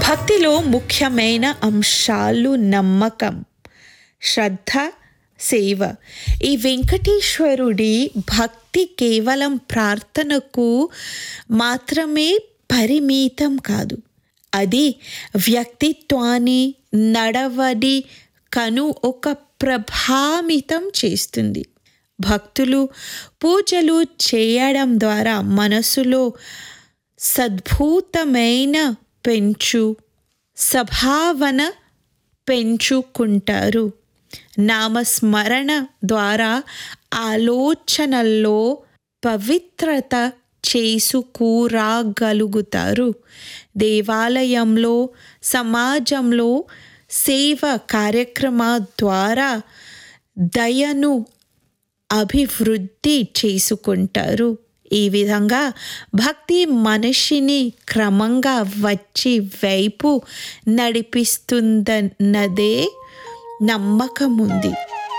భక్తిలో ముఖ్యమైన అంశాలు నమ్మకం, శ్రద్ధ, సేవ. ఈ వెంకటేశ్వరుడి భక్తి కేవలం ప్రార్థనకు మాత్రమే పరిమితం కాదు. అది వ్యక్తిత్వాన్ని, నడవడికను ఒక ప్రభావితం చేస్తుంది. భక్తులు పూజలు చేయడం ద్వారా మనసులో సద్భుతమైన సద్భావన పెంచుకుంటారు. నామస్మరణ ద్వారా ఆలోచనల్లో పవిత్రత చేసుకురాగలుగుతారు. దేవాలయంలో, సమాజంలో సేవ కార్యక్రమాల ద్వారా దయను అభివృద్ధి చేసుకుంటారు. ఈ విధంగా భక్తి మనిషిని క్రమంగా వచ్చి వైపు నడిపిస్తుందన్నదే నమ్మకం ఉంది.